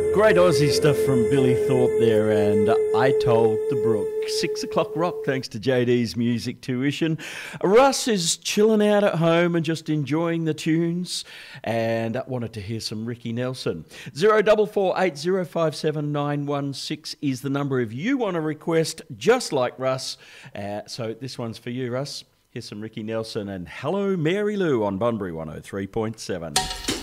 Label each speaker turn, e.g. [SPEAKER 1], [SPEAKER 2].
[SPEAKER 1] Great Aussie stuff from Billy Thorpe there, and I Told the Brook. 6 o'clock rock, thanks to JD's Music Tuition. Russ is chilling out at home and just enjoying the tunes, and I wanted to hear some Ricky Nelson. 0448057916 is the number if you want to request just like Russ. So this one's for you, Russ. Here's some Ricky Nelson and Hello Mary Lou on Bunbury 103.7.